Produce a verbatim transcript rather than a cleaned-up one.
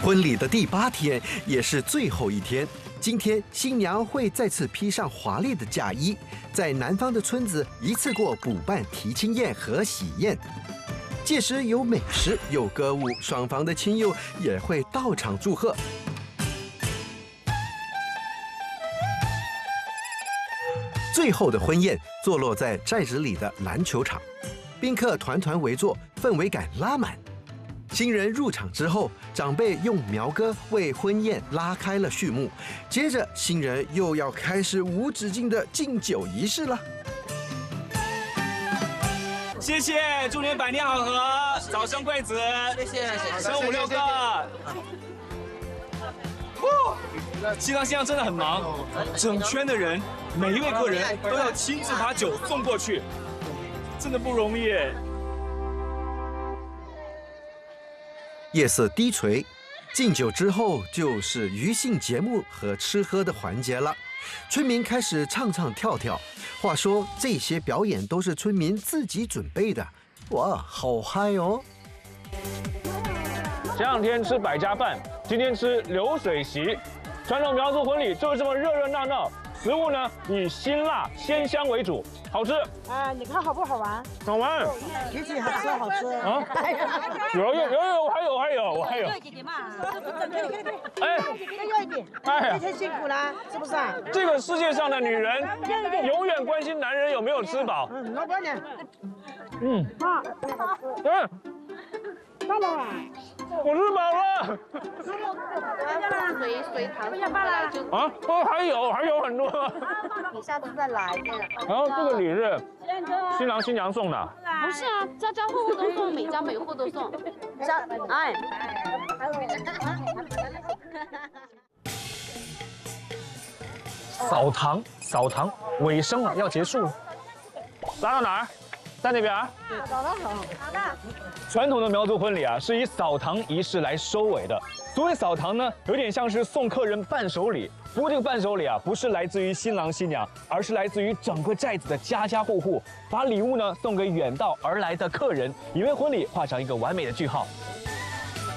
婚礼的第八天也是最后一天，今天新娘会再次披上华丽的嫁衣，在南方的村子一次过补办提亲宴和喜宴。届时有美食，有歌舞，双方的亲友也会到场祝贺。最后的婚宴坐落在寨子里的篮球场，宾客团团围坐，氛围感拉满。新人入场之后，长辈用苗歌为婚宴拉开了序幕。接着，新人又要开始无止境的敬酒仪式了。 谢谢，祝您百年好合，早生贵子。谢谢，生五六个。新郎新娘真的很忙，整圈的人，每一位客人都要亲自把酒送过去，真的不容易。 夜色低垂，敬酒之后就是娱性节目和吃喝的环节了。村民开始唱唱跳跳。话说这些表演都是村民自己准备的，哇，好嗨哦！ 前两天吃百家饭，今天吃流水席。传统苗族婚礼就是这么热热闹闹。食物呢以辛辣鲜香为主，好吃。 啊，你看好不好玩？ 好玩， 极其好吃，好吃。 啊，有有有有，还有还有我还有。哎， 再要一点。 哎呀， 今天辛苦了，是不是啊？ 这个世界上的女人永远关心男人有没有吃饱。 嗯，老板娘。 嗯。 好。 嗯。 到了啊。 我吃饱了。 随随堂送过来就啊，哦，还有还有很多。 你下次再来。 然后这个礼是新郎新娘送的。 不是啊，家家户户都送，每家每户都送。家哎。 扫堂，扫堂，尾声了，要结束了。拉到哪儿？在那边啊。 好的，好的。 传统的苗族婚礼啊，是以扫堂仪式来收尾的。所谓扫堂呢，有点像是送客人伴手礼。不过这个伴手礼啊，不是来自于新郎新娘，而是来自于整个寨子的家家户户，把礼物呢送给远道而来的客人，也为婚礼画上一个完美的句号。